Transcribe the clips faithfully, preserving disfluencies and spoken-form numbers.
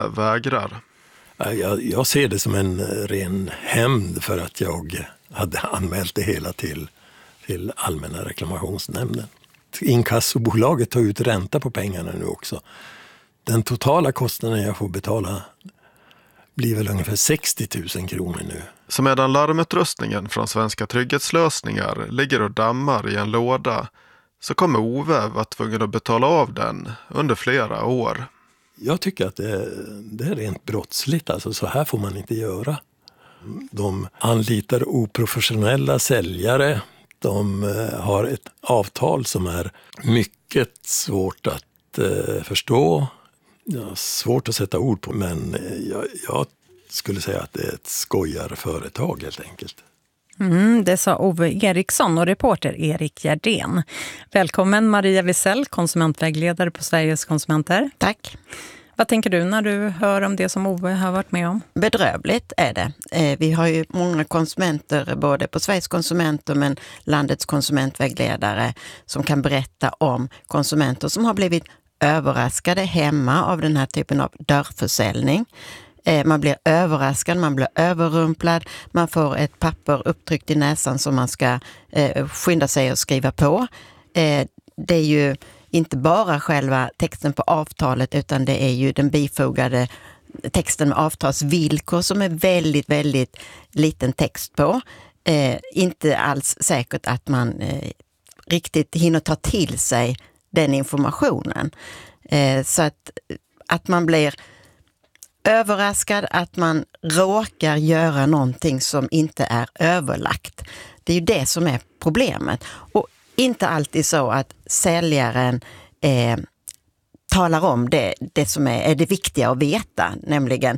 vägrar. Jag, jag ser det som en ren hämnd för att jag hade anmält det hela till, till Allmänna reklamationsnämnden. Inkassobolaget tar ut ränta på pengarna nu också. Den totala kostnaden jag får betala blir väl ungefär sextio tusen kronor nu. Så medan larmutrustningen från Svenska Trygghetslösningar ligger och dammar i en låda, så kommer Ove vara tvungen att betala av den under flera år. Jag tycker att det, det är rent brottsligt, alltså så här får man inte göra. De anlitar oprofessionella säljare, de har ett avtal som är mycket svårt att eh, förstå. Ja, svårt att sätta ord på, men jag, jag skulle säga att det är ett skojarföretag helt enkelt. Mm, det sa Ove Eriksson och reporter Erik Gerdén. Välkommen Maria Wisell, konsumentvägledare på Sveriges konsumenter. Tack. Vad tänker du när du hör om det som Ove har varit med om? Bedrövligt är det. Eh, vi har ju många konsumenter, både på Sveriges konsumenter men landets konsumentvägledare, som kan berätta om konsumenter som har blivit överraskade hemma av den här typen av dörrförsäljning. Eh, man blir överraskad, man blir överrumplad, man får ett papper upptryckt i näsan som man ska eh, skynda sig att skriva på. Eh, det är ju inte bara själva texten på avtalet, utan det är ju den bifogade texten med avtalsvillkor som är väldigt, väldigt liten text på. Eh, inte alls säkert att man eh, riktigt hinner ta till sig den informationen. Eh, så att, att man blir överraskad, att man råkar göra någonting som inte är överlagt. Det är ju det som är problemet. Och inte alltid så att säljaren eh, talar om det, det som är, är det viktiga att veta, nämligen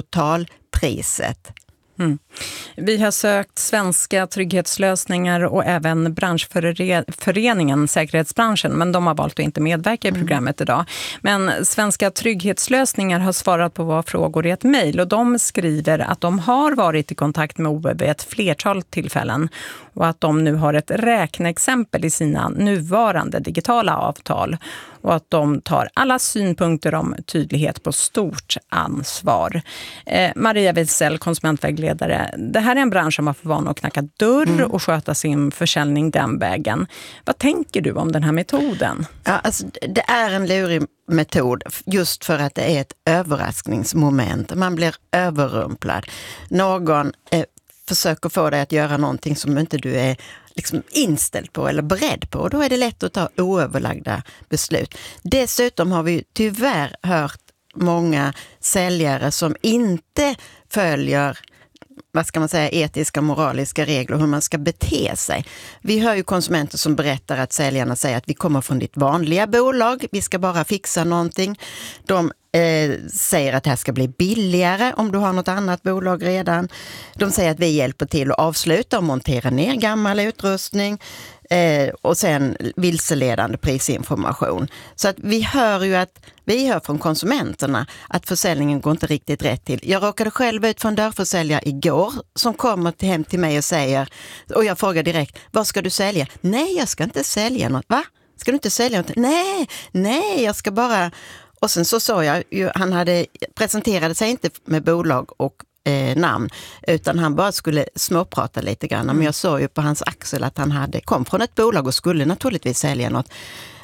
totalpriset. Mm. Vi har sökt Svenska Trygghetslösningar och även branschföreningen Säkerhetsbranschen, men de har valt att inte medverka i programmet idag. Men Svenska Trygghetslösningar har svarat på våra frågor i ett mejl, och de skriver att de har varit i kontakt med Ove vid ett flertal tillfällen och att de nu har ett räkneexempel i sina nuvarande digitala avtal och att de tar alla synpunkter om tydlighet på stort ansvar. Eh, Maria Wisell, konsumentvägledare, det här är en bransch som har för vana att knacka dörr mm. och sköta sin försäljning den vägen. Vad tänker du om den här metoden? Ja, alltså, det är en lurig metod just för att det är ett överraskningsmoment. Man blir överrumplad. Någon eh, försöker få dig att göra någonting som inte du är liksom inställd på eller beredd på. Och då är det lätt att ta oöverlagda beslut. Dessutom har vi tyvärr hört många säljare som inte följer, vad ska man säga, etiska och moraliska regler hur man ska bete sig. Vi hör ju konsumenter som berättar att säljarna säger att vi kommer från ditt vanliga bolag, vi ska bara fixa någonting. De eh, säger att det här ska bli billigare om du har något annat bolag redan. De säger att vi hjälper till att avsluta och montera ner gammal utrustning. Eh, och sen vilseledande prisinformation. Så att vi hör ju att vi hör från konsumenterna att försäljningen går inte riktigt rätt till. Jag råkade själv ut för en dörrförsäljare igår som kommer till hem till mig och säger, och jag frågar direkt, vad ska du sälja? Nej, jag ska inte sälja något. Va? Ska du inte sälja något? Nej, nej, jag ska bara... Och sen så såg jag ju, han hade presenterade sig inte med bolag och Eh, namn, utan han bara skulle småprata lite grann. Mm. Men jag såg ju på hans axel att han hade kom från ett bolag och skulle naturligtvis sälja något.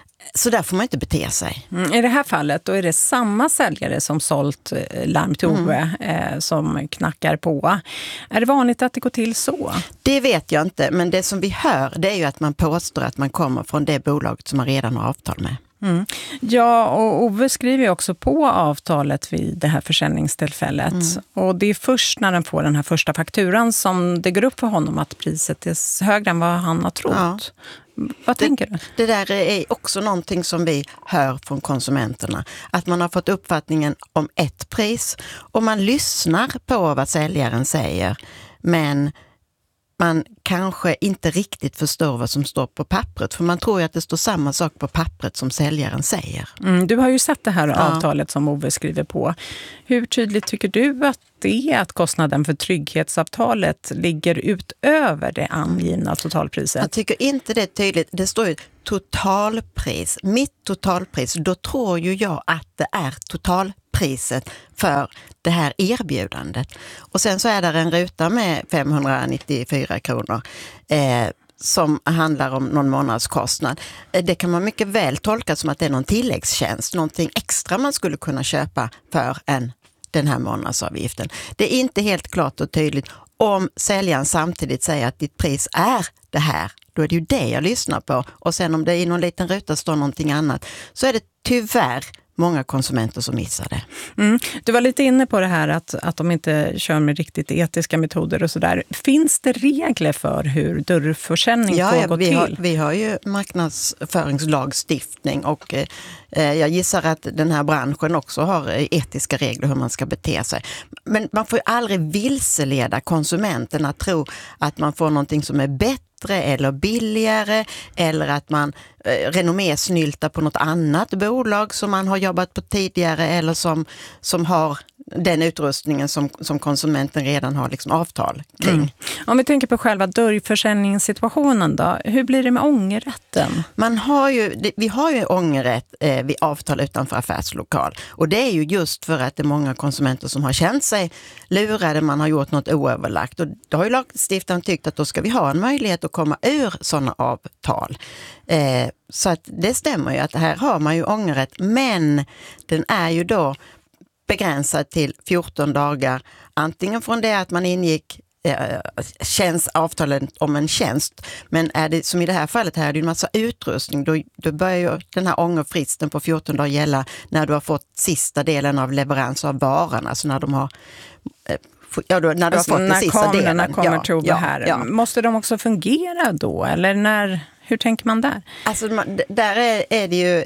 Så där får man inte bete sig. Mm. I det här fallet då är det samma säljare som sålt eh, larm till Ove mm. eh, som knackar på. Är det vanligt att det går till så? Det vet jag inte, men det som vi hör det är ju att man påstår att man kommer från det bolaget som man redan har avtal med. Mm. Ja, och Ove skriver ju också på avtalet vid det här försäljningstillfället. Mm. Och det är först när den får den här första fakturan som det går upp för honom att priset är högre än vad han har trott. Ja. Vad tänker det, du? Det där är också någonting som vi hör från konsumenterna. Att man har fått uppfattningen om ett pris och man lyssnar på vad säljaren säger. Men man kanske inte riktigt förstår vad som står på pappret. För man tror ju att det står samma sak på pappret som säljaren säger. Mm, du har ju sett det här ja. avtalet som Ove skriver på. Hur tydligt tycker du att det är att kostnaden för trygghetsavtalet ligger utöver det angivna totalpriset? Jag tycker inte det är tydligt. Det står ju totalpris. Mitt totalpris. Då tror ju jag att det är totalpris. priset för det här erbjudandet. Och sen så är det en ruta med femhundranittiofyra kronor eh, som handlar om någon månadskostnad. Det kan man mycket väl tolka som att det är någon tilläggstjänst, någonting extra man skulle kunna köpa för en, den här månadsavgiften. Det är inte helt klart och tydligt. Om säljaren samtidigt säger att ditt pris är det här, då är det ju det jag lyssnar på. Och sen om det i någon liten ruta står någonting annat, så är det tyvärr många konsumenter som missar det. Mm. Du var lite inne på det här att, att de inte kör med riktigt etiska metoder och sådär. Finns det regler för hur dörrförsäljning ja, får ja, gå vi till? Har, vi har ju marknadsföringslagstiftning och eh, jag gissar att den här branschen också har etiska regler hur man ska bete sig. Men man får ju aldrig vilseleda konsumenterna att tro att man får någonting som är bättre eller billigare, eller att man eh, renommésnyltar på något annat bolag som man har jobbat på tidigare eller som, som har den utrustningen som, som konsumenten redan har liksom avtal kring. Mm. Om vi tänker på själva dörrförsäljningssituationen då, hur blir det med ångerrätten? Man har ju, vi har ju ångerrätt eh, vid avtal utanför affärslokal, och det är ju just för att det är många konsumenter som har känt sig lurade, man har gjort något oöverlagt, och då har ju lagstiftaren tyckt att då ska vi ha en möjlighet att komma ur sådana avtal. Eh, så att det stämmer ju att här har man ju ångerrätt, men den är ju då begränsad till fjorton dagar, antingen från det att man ingick eh, tjänst, avtalet om en tjänst, men är det som i det här fallet här är det en massa utrustning, då, då börjar ju den här ångerfristen på fjorton dagar gälla när du har fått sista delen av leverans av varan, alltså när de har eh, ja, då, när du alltså har fått den sista delen. När kommer ja, ja, här. Ja. Måste de också fungera då, eller när, hur tänker man där? Alltså man, där är, är det ju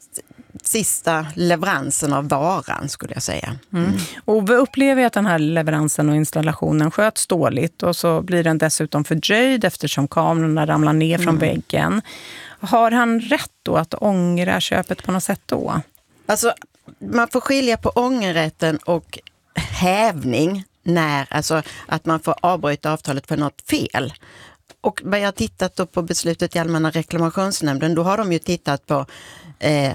sista leveransen av varan, skulle jag säga. Mm. Mm. Och vi upplever att den här leveransen och installationen sköts dåligt, och så blir den dessutom fördröjd eftersom kamerorna ramlar ner mm. från väggen. Har han rätt då att ångra köpet på något sätt då? Alltså, man får skilja på ångerrätten och hävning, när, alltså att man får avbryta avtalet för något fel. Och vad jag har tittat då på beslutet i Allmänna reklamationsnämnden, då har de ju tittat på eh,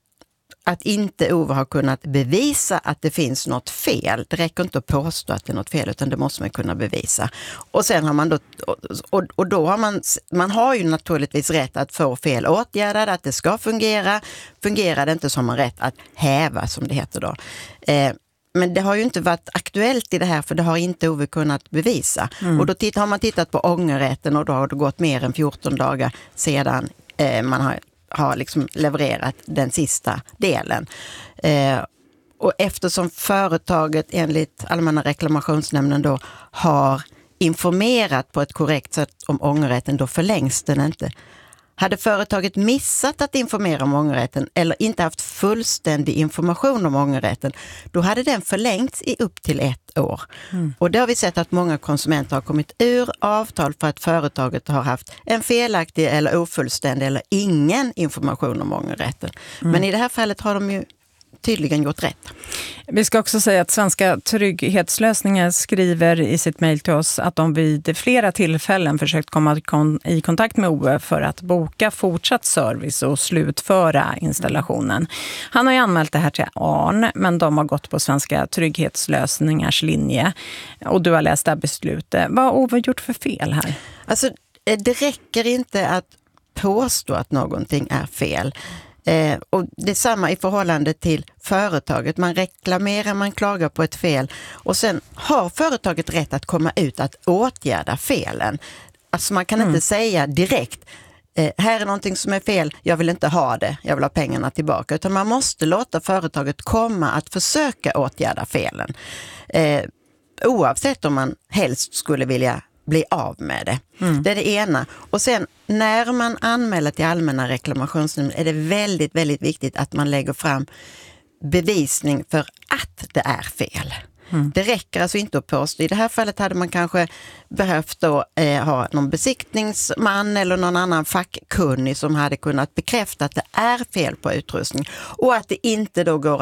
att inte Ove har kunnat bevisa att det finns något fel. Det räcker inte att påstå att det är något fel, utan det måste man kunna bevisa. Och sen har man då, och, och då har man, man har ju naturligtvis rätt att få fel åtgärdade, att det ska fungera. Fungerar det inte, så har man rätt att häva, som det heter då. Eh, Men det har ju inte varit aktuellt i det här, för det har inte Ove kunnat bevisa. Mm. Och då titt- har man tittat på ångerrätten, och då har det gått mer än fjorton dagar sedan eh, man har, har liksom levererat den sista delen. Eh, och eftersom företaget enligt Allmänna reklamationsnämnden då har informerat på ett korrekt sätt om ångerrätten, då förlängs den inte. Hade företaget missat att informera om ångerrätten eller inte haft fullständig information om ångerrätten, då hade den förlängts i upp till ett år. Mm. Och det har vi sett att många konsumenter har kommit ur avtal för att företaget har haft en felaktig eller ofullständig eller ingen information om ångerrätten. Mm. Men i det här fallet har de ju tydligen gjort rätt. Vi ska också säga att Svenska trygghetslösningar skriver i sitt mejl till oss att de vid flera tillfällen försökt komma i kontakt med Ove för att boka fortsatt service och slutföra installationen. Han har ju anmält det här till Arn, men de har gått på Svenska trygghetslösningars linje, och du har läst det här beslutet. Vad har Ove gjort för fel här? Alltså, det räcker inte att påstå att någonting är fel. Eh, och det är samma i förhållande till företaget. Man reklamerar, man klagar på ett fel, och sen har företaget rätt att komma ut att åtgärda felen. Alltså man kan mm. inte säga direkt, eh, här är någonting som är fel, jag vill inte ha det, jag vill ha pengarna tillbaka. Utan man måste låta företaget komma att försöka åtgärda felen. Eh, oavsett om man helst skulle vilja bli av med det. Mm. Det är det ena. Och sen när man anmäler till Allmänna reklamationsnämnden är det väldigt, väldigt viktigt att man lägger fram bevisning för att det är fel. Mm. Det räcker alltså inte att påstå. I det här fallet hade man kanske behövt då, eh, ha någon besiktningsman eller någon annan fackkunnig som hade kunnat bekräfta att det är fel på utrustning, och att det inte då går att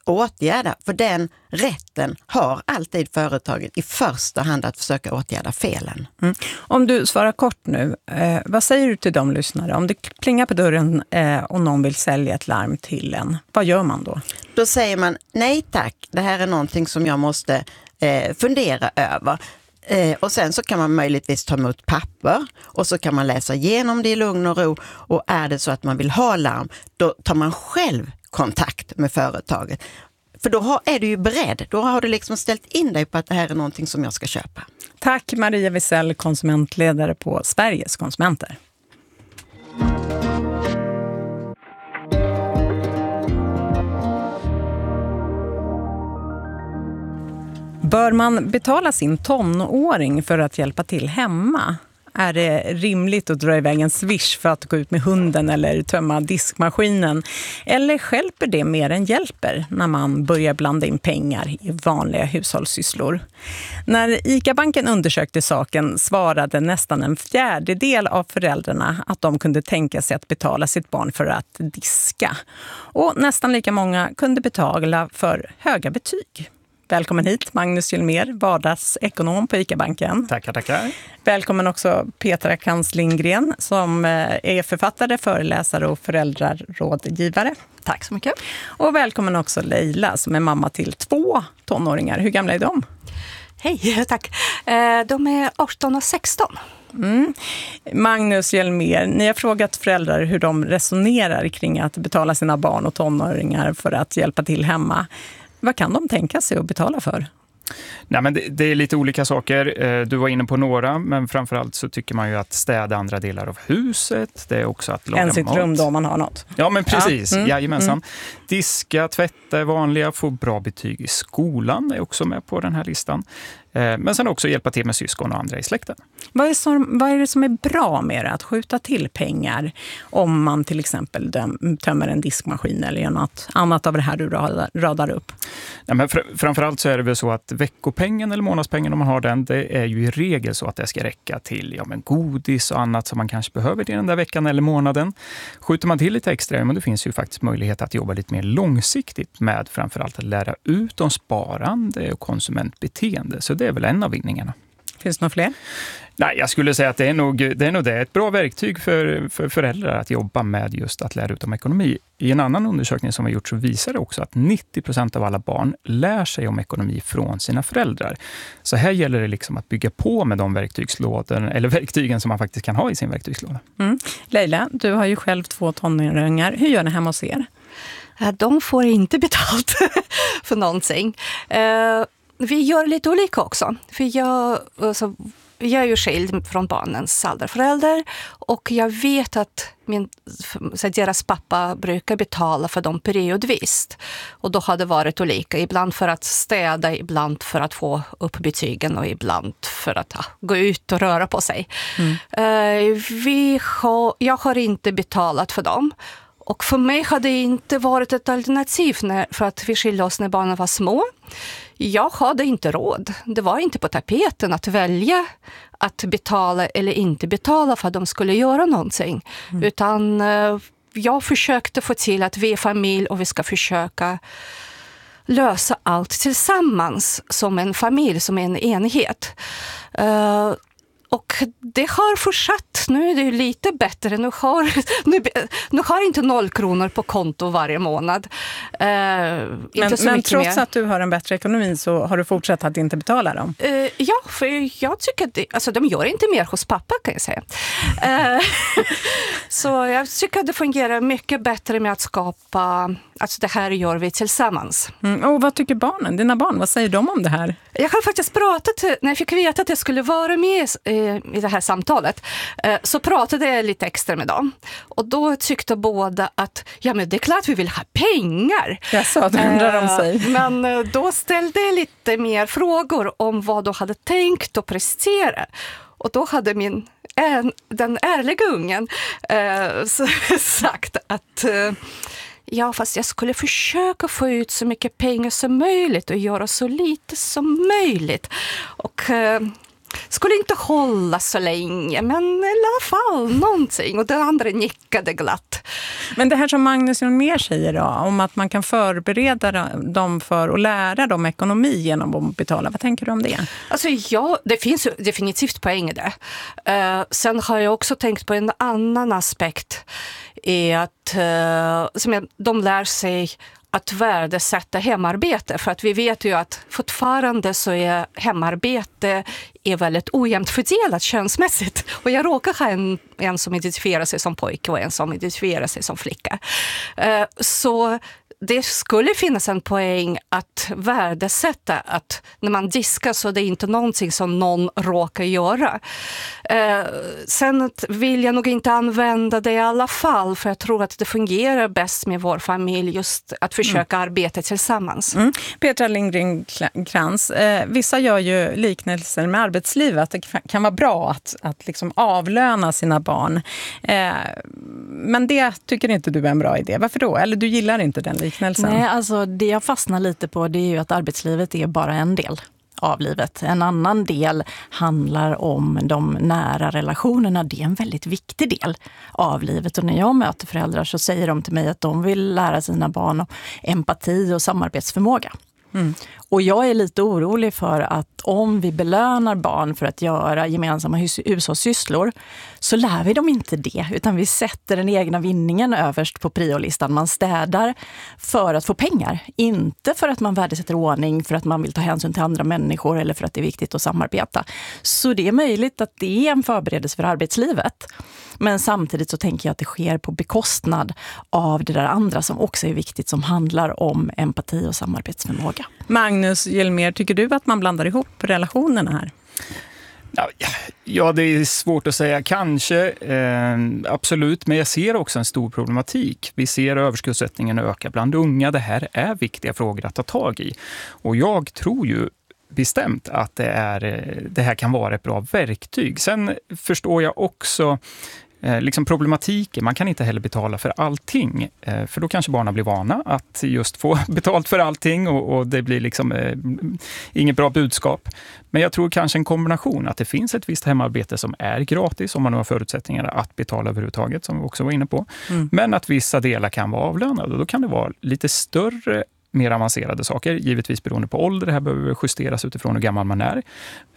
åtgärda. För den rätten har alltid företaget i första hand att försöka åtgärda felen. Mm. Om du svarar kort nu, eh, vad säger du till de lyssnare? Om det plingar på dörren eh, och någon vill sälja ett larm till en, vad gör man då? Då säger man nej tack, det här är någonting som jag måste eh, fundera över. Eh, och sen så kan man möjligtvis ta emot papper och så kan man läsa igenom det i lugn och ro. Och är det så att man vill ha larm, då tar man själv kontakt med företaget. För då har, är du ju beredd. Då har du liksom ställt in dig på att det här är någonting som jag ska köpa. Tack Maria Wisell, konsumentledare på Sveriges konsumenter. Bör man betala sin tonåring för att hjälpa till hemma? Är det rimligt att dra iväg en swish för att gå ut med hunden eller tömma diskmaskinen? Eller hjälper det mer än hjälper när man börjar blanda in pengar i vanliga hushållssysslor? När ICA-banken undersökte saken svarade nästan en fjärdedel av föräldrarna att de kunde tänka sig att betala sitt barn för att diska. Och nästan lika många kunde betala för höga betyg. Välkommen hit, Magnus Hjälmér, vardagsekonom på ICA-banken. Tackar, tackar. Välkommen också Petra Krantz Lindgren som är författare, föreläsare och föräldrarådgivare. Tack så mycket. Och välkommen också Leila som är mamma till två tonåringar. Hur gamla är de? Hej, tack. De är arton och sexton. Mm. Magnus Hjälmér, ni har frågat föräldrar hur de resonerar kring att betala sina barn och tonåringar för att hjälpa till hemma. Vad kan de tänka sig att betala för? Nej, men det, det är lite olika saker. Du var inne på några, men framförallt så tycker man ju att städa andra delar av huset. Det är också att laga mat. En sitt rum då om man har något. Ja, men precis. Ja. Mm. Jajamensan. Mm. Diska, tvätta är vanliga, få bra betyg i skolan är också med på den här listan. Men sen också hjälpa till med syskon och andra i släkten. Vad är, som, vad är det som är bra med det? Att skjuta till pengar om man till exempel döm, tömmer en diskmaskin eller något annat av det här du radar, radar upp? Ja, men fr- framförallt så är det väl så att veckopengen eller månadspengen om man har den, det är ju i regel så att det ska räcka till ja, men godis och annat som man kanske behöver till den där veckan eller månaden. Skjuter man till lite extra, men det finns ju faktiskt möjlighet att jobba lite mer långsiktigt med framförallt att lära ut om sparande och konsumentbeteende. Så det är väl en av vinningarna. Finns det några fler? Nej, jag skulle säga att det är nog det är nog det. Ett bra verktyg för, för föräldrar att jobba med just att lära ut om ekonomi. I en annan undersökning som vi gjort så visar det också att nittio procent av alla barn lär sig om ekonomi från sina föräldrar. Så här gäller det liksom att bygga på med de verktygslådor, eller verktygen som man faktiskt kan ha i sin verktygslåda. Mm. Leila, du har ju själv två tonåringar. Hur gör ni hemma hos er? De får inte betalt för någonting. Vi gör lite olika också. För jag, alltså, jag är ju skild från barnens alderförälder och jag vet att min, så deras pappa brukar betala för dem periodvis. Och då har det varit olika. Ibland för att städa, ibland för att få upp betygen och ibland för att ja, gå ut och röra på sig. Mm. Uh, vi har, jag har inte betalat för dem. Och för mig hade det inte varit ett alternativ när, för att vi skilde oss när barnen var små. Jag hade inte råd. Det var inte på tapeten att välja att betala eller inte betala för att de skulle göra någonting. Mm. Utan uh, jag försökte få till att vi är familj och vi ska försöka lösa allt tillsammans som en familj, som en enhet. Uh, Och det har fortsatt. Nu är det ju lite bättre. Nu har, nu, nu har inte noll kronor på konto varje månad. Uh, men inte så men mycket trots mer. att du har en bättre ekonomi så har du fortsatt att inte betala dem? Uh, ja, för jag tycker att det, alltså, de gör inte mer hos pappa kan jag säga. Uh, så jag tycker att det fungerar mycket bättre med att skapa, alltså det här gör vi tillsammans. Mm, och vad tycker barnen, dina barn, vad säger de om det här? Jag har faktiskt pratat, när jag fick veta att jag skulle vara med i det här samtalet, så pratade jag lite extra med dem. Och då tyckte båda att, ja men det är klart vi vill ha pengar. Jag sa att det undrar om sig. Men då ställde jag lite mer frågor om vad de hade tänkt att prestera. Och då hade min, den ärliga ungen sagt att ja, fast jag skulle försöka få ut så mycket pengar som möjligt och göra så lite som möjligt. Och skulle inte hålla så länge, men i alla fall någonting. Och den andra nickade glatt. Men det här som Magnus mer säger då, om att man kan förbereda dem för att lära dem ekonomi genom att betala. Vad tänker du om det? Alltså ja, det finns definitivt poäng i det. Uh, sen har jag också tänkt på en annan aspekt. Är att uh, som jag, de lär sig att värdesätta hemarbete. För att vi vet ju att fortfarande så är hemarbete är väldigt ojämnt fördelat könsmässigt. Och jag råkar ha en, en som identifierar sig som pojke och en som identifierar sig som flicka. Uh, så det skulle finnas en poäng att värdesätta att när man diskar så det är inte någonting som någon råkar göra. Eh, sen vill jag nog inte använda det i alla fall, för jag tror att det fungerar bäst med vår familj just att försöka mm. arbeta tillsammans. Mm. Petra Lindgren Krantz, eh, vissa gör ju liknelser med arbetslivet, att det kan vara bra att, att liksom avlöna sina barn. Eh, men det tycker inte du är en bra idé. Varför då? Eller du gillar inte den liknelsen? Nej, alltså det jag fastnar lite på det är ju att arbetslivet är bara en del av livet. En annan del handlar om de nära relationerna. Det är en väldigt viktig del av livet. Och när jag möter föräldrar så säger de till mig att de vill lära sina barn om empati och samarbetsförmåga. Mm. Och jag är lite orolig för att om vi belönar barn för att göra gemensamma hus- hushållssysslor så lär vi dem inte det, utan vi sätter den egna vinningen överst på priolistan. Man städar för att få pengar, inte för att man värdesätter ordning, för att man vill ta hänsyn till andra människor eller för att det är viktigt att samarbeta. Så det är möjligt att det är en förberedelse för arbetslivet. Men samtidigt så tänker jag att det sker på bekostnad av det där andra som också är viktigt, som handlar om empati och samarbetsförmåga. Magnus Hjelmér, tycker du att man blandar ihop relationerna här? Ja, det är svårt att säga. Kanske, eh, absolut. Men jag ser också en stor problematik. Vi ser överskuldsättningen öka bland unga. Det här är viktiga frågor att ta tag i. Och jag tror ju bestämt att det, är, det här kan vara ett bra verktyg. Sen förstår jag också eh, liksom problematiken. Man kan inte heller betala för allting. Eh, för då kanske barnen blir vana att just få betalt för allting och, och det blir liksom eh, inget bra budskap. Men jag tror kanske en kombination, att det finns ett visst hemarbete som är gratis om man har förutsättningar att betala överhuvudtaget, som vi också var inne på. Mm. Men att vissa delar kan vara avlönade och då kan det vara lite större, mer avancerade saker, givetvis beroende på ålder. Det här behöver justeras utifrån hur gammal man är.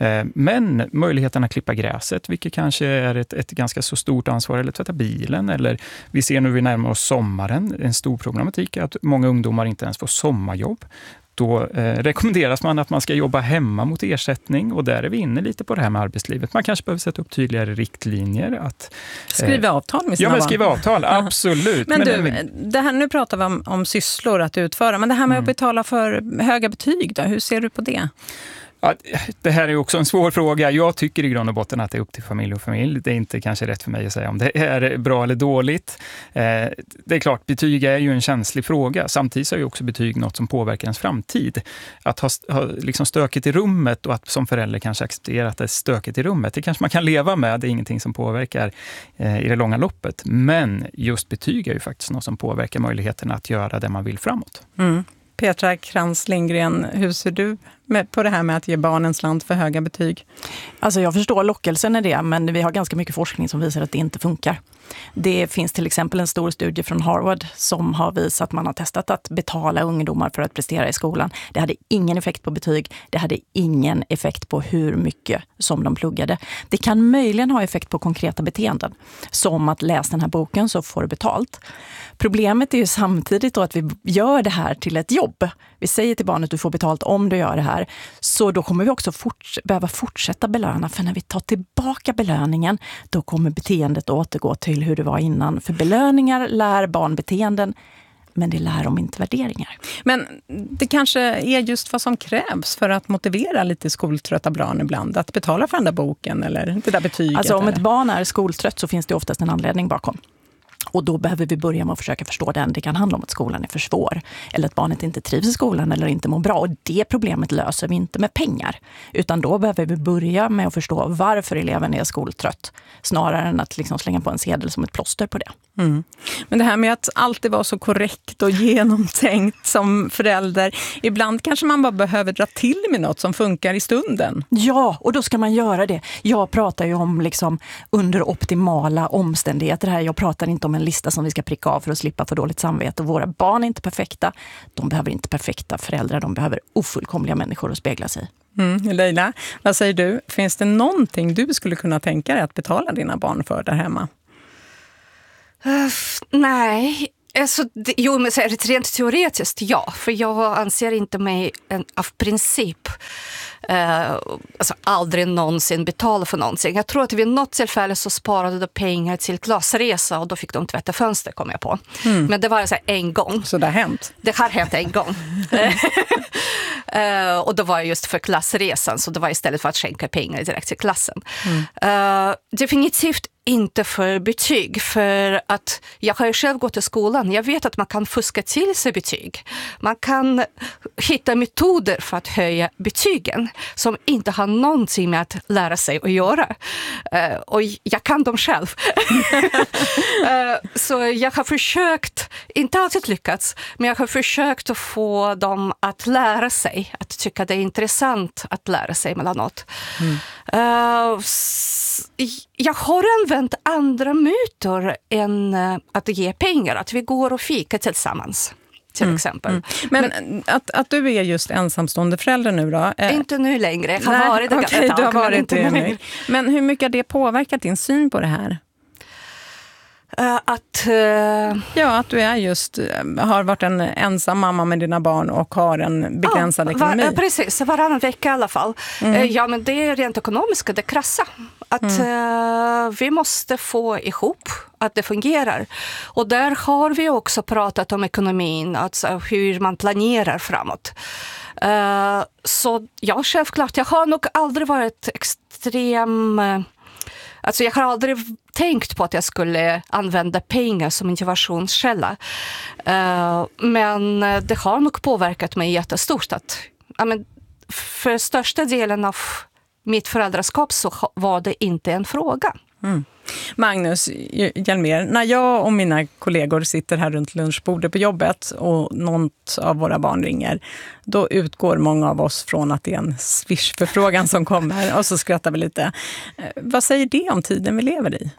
Men möjligheten att klippa gräset, vilket kanske är ett, ett ganska så stort ansvar, eller tvätta bilen, eller vi ser nu vi närmar oss sommaren, en stor problematik är att många ungdomar inte ens får sommarjobb. Då eh, rekommenderas man att man ska jobba hemma mot ersättning, och där är vi inne lite på det här med arbetslivet. Man kanske behöver sätta upp tydligare riktlinjer. Att, eh, skriva avtal med sina Ja, men skriva avtal, absolut. Men, men du, det här, nu pratar vi om, om sysslor att utföra, men det här med mm. att betala för höga betyg då, hur ser du på det? Ja, det här är också en svår fråga. Jag tycker i grund och botten att det är upp till familj och familj. Det är inte kanske rätt för mig att säga om det är bra eller dåligt. Eh, det är klart, betyg är ju en känslig fråga. Samtidigt är ju också betyg något som påverkar ens framtid. Att ha, ha liksom stöket i rummet och att som förälder kanske acceptera att det är stöket i rummet, det kanske man kan leva med. Det är ingenting som påverkar eh, i det långa loppet. Men just betyg är ju faktiskt något som påverkar möjligheten att göra det man vill framåt. Mm. Petra Krantz Lindgren, hur ser du med, på det här med att ge barnen slant för höga betyg? Alltså jag förstår lockelsen i det, men vi har ganska mycket forskning som visar att det inte funkar. Det finns till exempel en stor studie från Harvard som har visat att man har testat att betala ungdomar för att prestera i skolan. Det hade ingen effekt på betyg, det hade ingen effekt på hur mycket som de pluggade. Det kan möjligen ha effekt på konkreta beteenden, som att läsa den här boken så får du betalt. Problemet är ju samtidigt då att vi gör det här till ett jobb. Vi säger till barnet att du får betalt om du gör det här. Så då kommer vi också forts- behöva fortsätta belöna. För när vi tar tillbaka belöningen, då kommer beteendet återgå till hur det var innan. För belöningar lär barn beteenden, men det lär dem inte värderingar. Men det kanske är just vad som krävs för att motivera lite skoltrötta barn ibland. Att betala för den där boken eller det där betyget. Alltså om eller? ett barn är skoltrött så finns det oftast en anledning bakom. Och då behöver vi börja med att försöka förstå den. Det kan handla om att skolan är för svår. Eller att barnet inte trivs i skolan eller inte mår bra. Och det problemet löser vi inte med pengar. Utan då behöver vi börja med att förstå varför eleven är skoltrött. Snarare än att liksom slänga på en sedel som ett plåster på det. Mm. Men det här med att alltid vara så korrekt och genomtänkt som förälder. Ibland kanske man bara behöver dra till med något som funkar i stunden. Ja, och då ska man göra det. Jag pratar ju om liksom under optimala omständigheter här. Jag pratar inte om en lista som vi ska pricka av för att slippa för dåligt samvete. Våra barn är inte perfekta. De behöver inte perfekta föräldrar. De behöver ofullkomliga människor att spegla sig. Mm, Leila, vad säger du? Finns det någonting du skulle kunna tänka dig att betala dina barn för där hemma? Uh, nej, alltså, det, jo, men så är det rent teoretiskt, ja. För jag anser inte mig en, av princip uh, alltså aldrig någonsin betala för någonting. Jag tror att vid något tillfälle så sparade de pengar till klassresa och då fick de tvätta fönster, kom jag på. Mm. Men det var så här en gång. Så det har hänt? Det har hänt en gång. Uh, och då var det just för klassresan, så det var istället för att skänka pengar direkt till klassen. Mm. Uh, definitivt inte för betyg, för att jag har ju själv gått i skolan. Jag vet att man kan fuska till sig betyg. Man kan hitta metoder för att höja betygen som inte har någonting med att lära sig att göra. Uh, och jag kan dem själv. uh, så jag har försökt, inte alltid lyckats, men jag har försökt att få dem att lära sig, att tycka det är intressant att lära sig mellanåt. Mm. Uh, jag har använt andra myter än att ge pengar, att vi går och fika tillsammans till mm. exempel. Mm. Men, Men att, att du är just ensamstående förälder nu då? Eh, inte nu längre, jag har nej, varit det okay, tag, du har varit men inte det nu. nu. Men hur mycket har det påverkat din syn på det här? Uh, att, uh... Ja, att du är just, har varit en ensam mamma med dina barn och har en begränsad ja, ekonomi. Var, precis, varannan vecka i alla fall. Mm. Uh, ja, men det är rent ekonomiska, det krassa. Att mm. uh, vi måste få ihop att det fungerar. Och där har vi också pratat om ekonomin, alltså hur man planerar framåt. Uh, så ja, självklart, jag har nog aldrig varit extrem... Uh, Alltså jag har aldrig tänkt på att jag skulle använda pengar som motivationskälla. Uh, men det har nog påverkat mig jättestort. Att, I mean, för största delen av mitt föräldraskap så var det inte en fråga. Mm. Magnus Hjelmér, när jag och mina kollegor sitter här runt lunchbordet på jobbet och något av våra barn ringer, då utgår många av oss från att det är en Swish-förfrågan som kommer och så skrattar vi lite. Vad säger det om tiden vi lever i?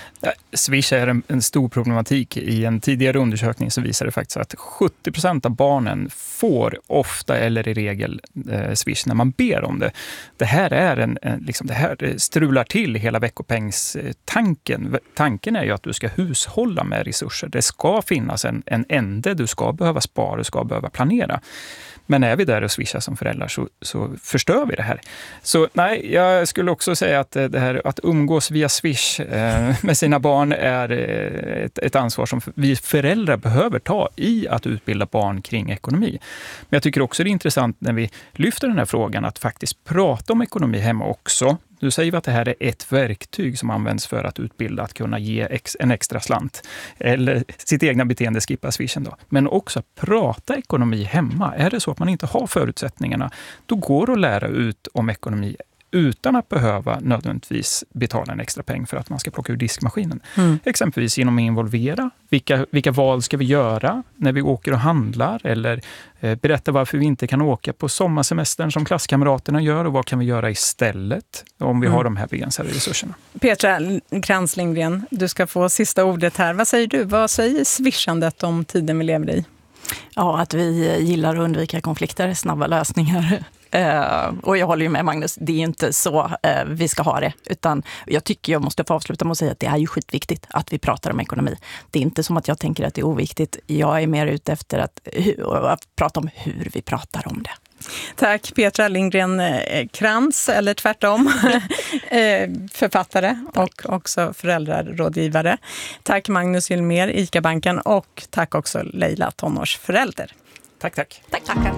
Swish är en, en stor problematik. I en tidigare undersökning så visar det faktiskt att sjuttio procent av barnen får ofta eller i regel eh, Swish när man ber om det. Det här är en, en liksom, det här strular till hela veckopengstanken. Tanken är ju att du ska hushålla med resurser. Det ska finnas en, en ände, du ska behöva spara, du ska behöva planera. Men är vi där och swishar som föräldrar så, så förstör vi det här. Så nej, jag skulle också säga att det här att umgås via Swish eh, med sina barn är ett, ett ansvar som vi föräldrar behöver ta i att utbilda barn kring ekonomi. Men jag tycker också det är intressant när vi lyfter den här frågan att faktiskt prata om ekonomi hemma också. Du säger att det här är ett verktyg som används för att utbilda, att kunna ge ex, en extra slant. Eller sitt egna beteende, skippa swishen då. Men också prata ekonomi hemma. Är det så att man inte har förutsättningarna, då går det att lära ut om ekonomi utan att behöva nödvändigtvis betala en extra peng för att man ska plocka ur diskmaskinen. Mm. Exempelvis genom att involvera. Vilka, vilka val ska vi göra när vi åker och handlar? Eller eh, berätta varför vi inte kan åka på sommarsemestern som klasskamraterna gör och vad kan vi göra istället om vi mm. har de här begränsade resurserna. Petra Krantz Lindgren, du ska få sista ordet här. Vad säger du? Vad säger swishandet om tiden vi lever i? Ja, att vi gillar att undvika konflikter, snabba lösningar. Uh, och jag håller ju med Magnus, det är inte så uh, vi ska ha det. Utan jag tycker jag måste få avsluta med att säga att det är ju skitviktigt att vi pratar om ekonomi. Det är inte som att jag tänker att det är oviktigt. Jag är mer ute efter att, uh, att prata om hur vi pratar om det. Tack Petra Lindgren Krantz, eller tvärtom, författare och också föräldrarådgivare. Tack Magnus Hjelmér, ICA-banken, och tack också Leila, tonårsförälder. Tack, tack. Tack, tackar.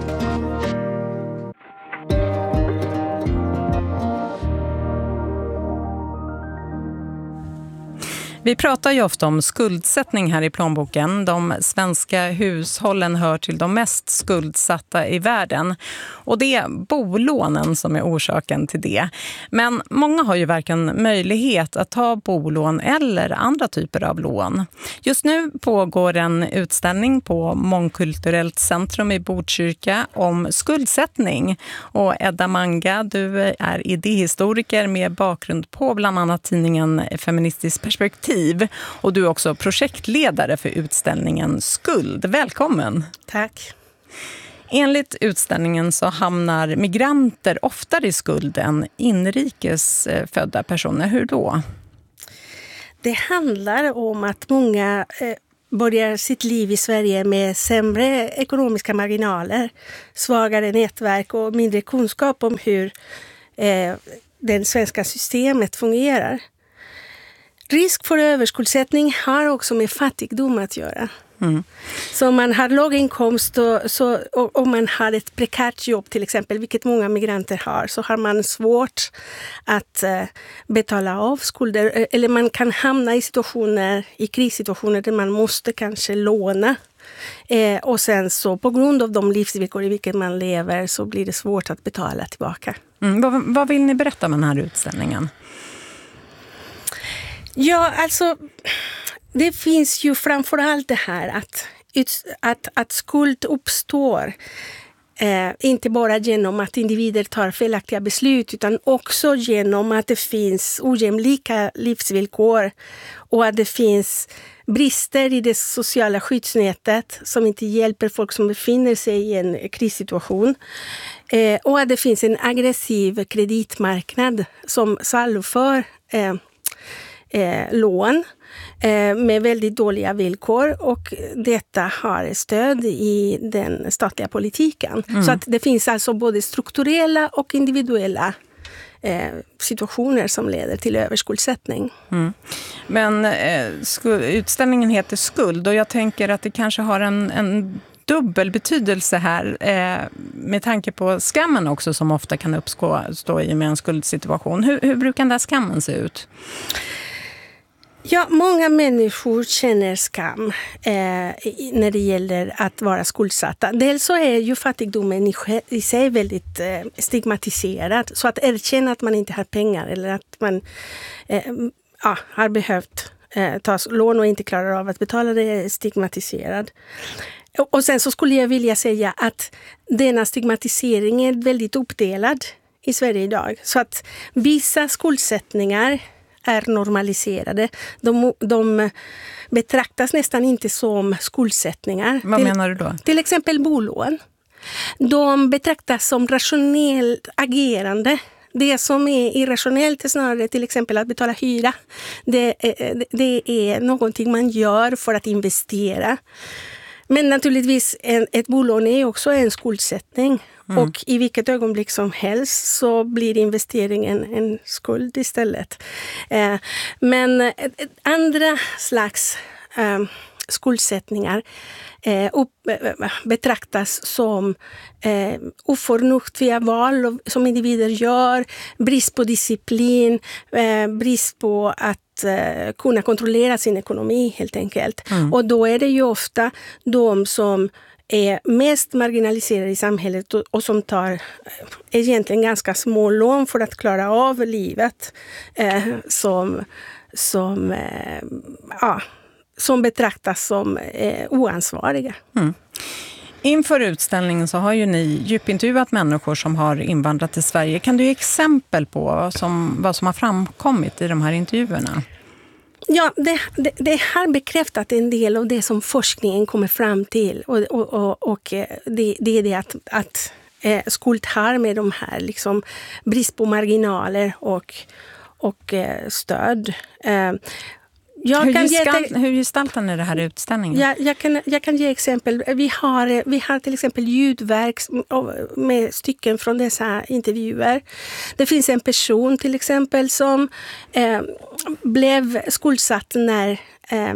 Vi pratar ju ofta om skuldsättning här i plånboken. De svenska hushållen hör till de mest skuldsatta i världen. Och det är bolånen som är orsaken till det. Men många har ju varken möjlighet att ta bolån eller andra typer av lån. Just nu pågår en utställning på Mångkulturellt centrum i Botkyrka om skuldsättning. Och Edda Manga, du är idéhistoriker med bakgrund på bland annat tidningen Feministiskt perspektiv. Och du är också projektledare för utställningen Skuld. Välkommen! Tack! Enligt utställningen så hamnar migranter oftare i skuld än inrikes födda personer. Hur då? Det handlar om att många eh, börjar sitt liv i Sverige med sämre ekonomiska marginaler, svagare nätverk och mindre kunskap om hur eh, det svenska systemet fungerar. Risk för överskuldsättning har också med fattigdom att göra. Mm. Så om man har låg inkomst och, så, och om man har ett prekärt jobb till exempel, vilket många migranter har, så har man svårt att eh, betala av skulder. Eller man kan hamna i situationer, i krissituationer där man måste kanske låna. Eh, och sen så på grund av de livsvillkor i vilket man lever så blir det svårt att betala tillbaka. Mm. Vad, vad vill ni berätta om den här utställningen? Ja, alltså det finns ju framförallt det här att, att, att skuld uppstår eh, inte bara genom att individer tar felaktiga beslut utan också genom att det finns ojämlika livsvillkor och att det finns brister i det sociala skyddsnätet som inte hjälper folk som befinner sig i en krissituation. Eh, och att det finns en aggressiv kreditmarknad som saluför eh, Eh, lån eh, med väldigt dåliga villkor, och detta har stöd i den statliga politiken. Mm. Så att det finns alltså både strukturella och individuella eh, situationer som leder till överskuldsättning. Mm. Men eh, skuld, utställningen heter Skuld, och jag tänker att det kanske har en, en dubbel betydelse här eh, med tanke på skammen också som ofta kan uppstå i med en skuldsituation. Hur, hur brukar den där skammen se ut? Ja, många människor känner skam eh, när det gäller att vara skuldsatta. Dels så är ju fattigdomen i, i sig väldigt eh, stigmatiserad. Så att erkänna att man inte har pengar eller att man eh, ja, har behövt eh, ta lån och inte klarar av att betala det är stigmatiserad. Och, och sen så skulle jag vilja säga att denna stigmatisering är väldigt uppdelad i Sverige idag. Så att vissa skuldsättningar är normaliserade. De, de betraktas nästan inte som skuldsättningar. Vad till, menar du då? Till exempel bolån. De betraktas som rationellt agerande. Det som är irrationellt är snarare till exempel att betala hyra. Det, det är någonting man gör för att investera. Men naturligtvis en, ett bolån är också en skuldsättning. Mm. Och i vilket ögonblick som helst så blir investeringen en skuld istället. Eh, men eh, andra slags eh, skuldsättningar eh, upp, eh, betraktas som eh, oförnuftiga val som individer gör, brist på disciplin, eh, brist på att eh, kunna kontrollera sin ekonomi helt enkelt. Mm. Och då är det ju ofta de som är mest marginaliserade i samhället och, och som tar egentligen ganska små lån för att klara av livet eh, som, som, eh, ja, som betraktas som eh, oansvariga. Mm. Inför utställningen så har ju ni djupintervjuat människor som har invandrat till Sverige. Kan du ge exempel på vad som, vad som har framkommit i de här intervjuerna? Ja, det, det, det har bekräftat en del av det som forskningen kommer fram till. Och, och, och, och det, det är det att, att eh, skuld har med de här liksom, brist på marginaler och, och eh, stöd. Eh, Jag hur, kan gestalt, ge, hur gestaltar ni det här i utställningen? Jag, jag, kan, jag kan ge exempel. Vi har, vi har till exempel ljudverk med stycken från dessa intervjuer. Det finns en person till exempel som eh, blev skuldsatt när eh,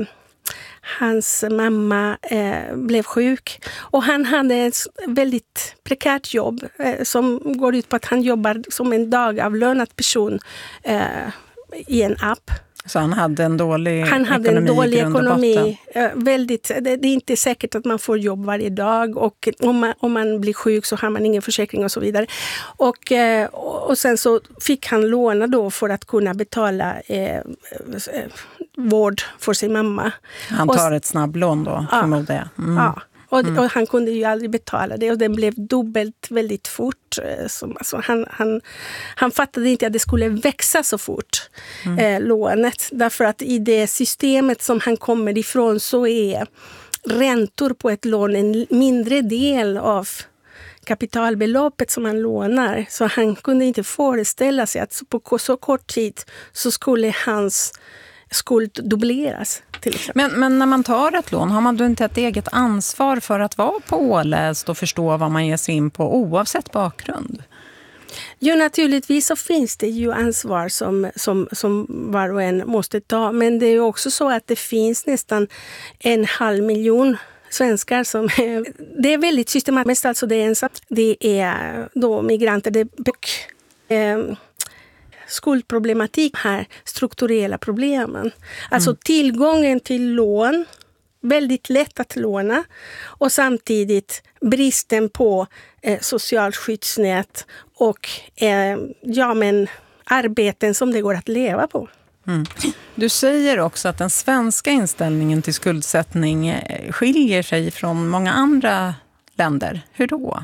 hans mamma eh, blev sjuk. Och han hade ett väldigt prekärt jobb eh, som går ut på att han jobbar som en dagavlönad person eh, i en app. Så han hade en dålig Han hade ekonomi en dålig i grund och botten. ekonomi. Eh, väldigt, det, det är inte säkert att man får jobb varje dag och om man, om man blir sjuk så har man ingen försäkring och så vidare. Och, eh, och sen så fick han låna då för att kunna betala eh, eh, vård för sin mamma. Han tar och, ett snabblån då, ja, förmodar jag. Mm. Ja. Och, Mm. och han kunde ju aldrig betala det och den blev dubbelt väldigt fort. Så, alltså, han, han, han fattade inte att det skulle växa så fort, mm. eh, lånet. Därför att i det systemet som han kommer ifrån så är räntor på ett lån en mindre del av kapitalbeloppet som han lånar. Så han kunde inte föreställa sig att på så kort tid så skulle hans skuld dubbleras. Till exempel. Men, men när man tar ett lån, har man då inte ett eget ansvar för att vara påläst och förstå vad man ger sig in på oavsett bakgrund? Jo, naturligtvis så finns det ju ansvar som, som, som var och en måste ta. Men det är ju också så att det finns nästan en halv miljon svenskar som är, det är väldigt systematiskt, alltså det är ensamt. Det är då migranter, det är eh, skuldproblematik här, strukturella problemen. Alltså mm. tillgången till lån, väldigt lätt att låna och samtidigt bristen på eh, socialskyddsnät och eh, ja, men arbeten som det går att leva på. Mm. Du säger också att den svenska inställningen till skuldsättning skiljer sig från många andra länder. Hur då?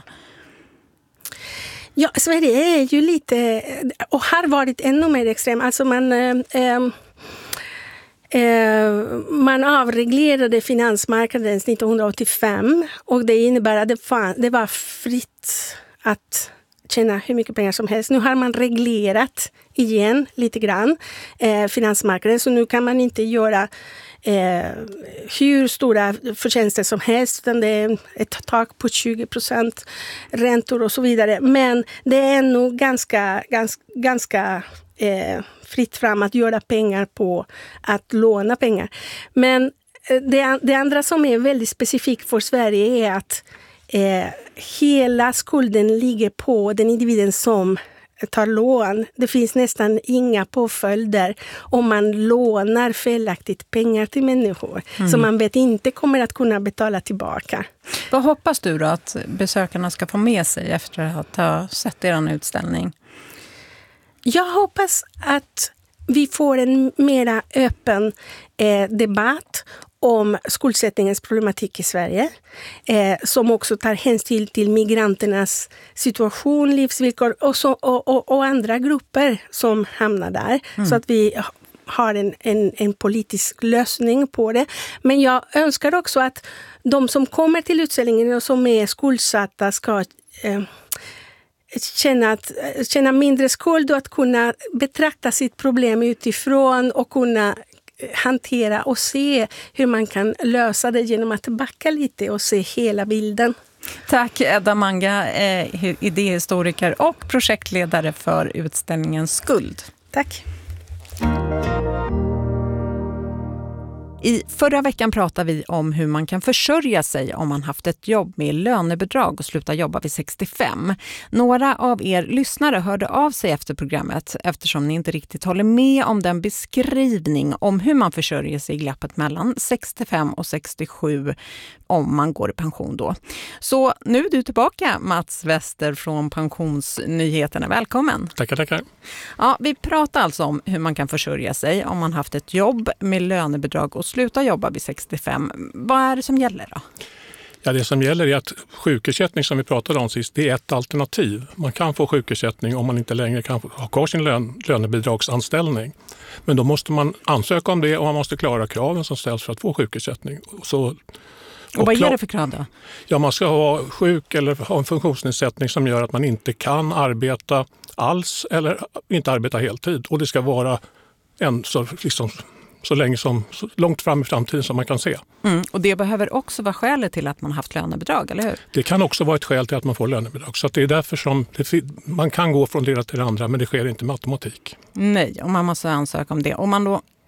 Ja, Sverige är ju lite, och har varit ännu mer extrem. Alltså man, eh, eh, man avreglerade finansmarknaden nittonhundraåttiofem och det innebär att det, fan, det var fritt att tjäna hur mycket pengar som helst. Nu har man reglerat igen lite grann eh, finansmarknaden, så nu kan man inte göra eh, hur stora förtjänster som helst, utan det är ett tak på tjugo procent räntor och så vidare. Men det är ändå ganska, ganska, ganska eh, fritt fram att göra pengar på att låna pengar. Men eh, det, det andra som är väldigt specifikt för Sverige är att Eh, hela skulden ligger på den individen som tar lån. Det finns nästan inga påföljder om man lånar felaktigt pengar till människor mm. som man vet inte kommer att kunna betala tillbaka. Vad hoppas du då att besökarna ska få med sig efter att ha sett er utställning? Jag hoppas att vi får en mera öppen eh, debatt om skuldsättningens problematik i Sverige, eh, som också tar hänsyn till migranternas situation, livsvillkor och, så, och, och, och andra grupper som hamnar där. Mm. Så att vi har en, en, en politisk lösning på det. Men jag önskar också att de som kommer till utställningen och som är skuldsatta ska eh, Känna, att, känna mindre skuld och att kunna betrakta sitt problem utifrån och kunna hantera och se hur man kan lösa det genom att backa lite och se hela bilden. Tack Edda Manga, eh, idéhistoriker och projektledare för utställningen Skuld. Tack. I förra veckan pratade vi om hur man kan försörja sig om man haft ett jobb med lönebidrag och sluta jobba vid sextiofem. Några av er lyssnare hörde av sig efter programmet eftersom ni inte riktigt håller med om den beskrivning om hur man försörjer sig i glappet mellan sextiofem och sextiosju om man går i pension då. Så nu är du tillbaka, Mats Wester från Pensionsnyheterna. Välkommen. Tackar, tackar. Ja, vi pratar alltså om hur man kan försörja sig om man haft ett jobb med lönebidrag och sluta jobba vid sextiofem. Vad är det som gäller då? Ja, det som gäller är att sjukersättning som vi pratade om sist, det är ett alternativ. Man kan få sjukersättning om man inte längre kan ha kvar sin lön, lönebidragsanställning. Men då måste man ansöka om det och man måste klara kraven som ställs för att få sjukersättning. Så, och, och vad är det för krav då? Ja, man ska vara sjuk eller ha en funktionsnedsättning som gör att man inte kan arbeta alls eller inte arbeta heltid. Och det ska vara en så liksom så länge som, så långt fram i framtiden som man kan se. Mm, och det behöver också vara skälet till att man haft lönebidrag, eller hur? Det kan också vara ett skäl till att man får lönebidrag. Så att det är därför som det, man kan gå från det ena till det andra, men det sker inte med automatik. Nej, och man måste ansöka om det. Om man då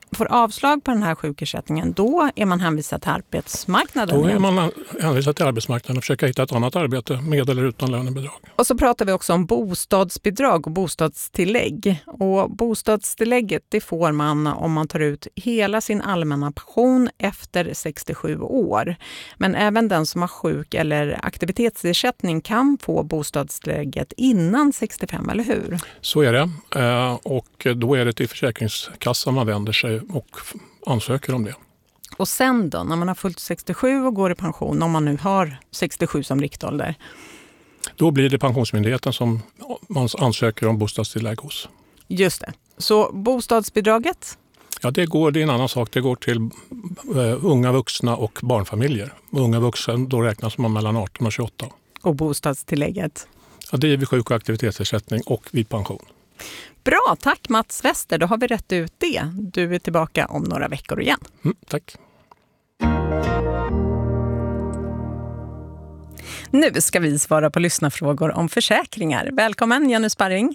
får avslag på den här sjukersättningen, då är man hänvisad till arbetsmarknaden. Då är igen. man hänvisad till arbetsmarknaden och försöka hitta ett annat arbete med eller utan lönebidrag. Och så pratar vi också om bostadsbidrag och bostadstillägg. Och bostadstillägget det får man om man tar ut hela sin allmänna pension efter sextiosju år. Men även den som har sjuk- eller aktivitetsersättning kan få bostadstillägget innan sextiofem, eller hur? Så är det. Och då är det till Försäkringskassan man vänder sig och ansöker om det. Och sen då, när man har fyllt sextiosju och går i pension, om man nu har sextiosju som riktålder? Då blir det Pensionsmyndigheten som man ansöker om bostadstillägg hos. Just det. Så bostadsbidraget? Ja, det går, det är en annan sak. Det går till uh, unga vuxna och barnfamiljer. Unga vuxna, då räknas man mellan arton och tjugoåtta. Och bostadstillägget? Ja, det är vid sjuk- och aktivitetsersättning och vid pension. Bra, tack Mats Wester. Då har vi rätt ut det. Du är tillbaka om några veckor igen. Mm, tack. Nu ska vi svara på lyssnarfrågor om försäkringar. Välkommen Jenny Sparring.